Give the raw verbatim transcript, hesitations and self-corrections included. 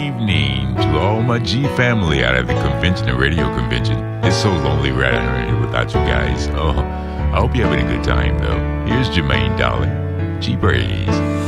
evening to all my G family out at the convention, the radio convention. It's so lonely right here without you guys. Oh, I hope you're having a good time, though. Here's Jermaine Dolly, G Braze.